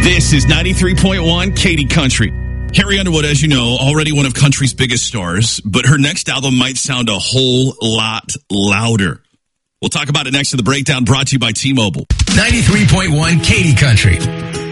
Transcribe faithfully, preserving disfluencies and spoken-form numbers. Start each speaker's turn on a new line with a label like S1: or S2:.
S1: This is ninety-three point one Katy Country. Carrie Underwood, as you know, already one of country's biggest stars, but her next album might sound a whole lot louder. We'll talk about it next to the breakdown, brought to you by T-Mobile.
S2: ninety-three point one Katy Country.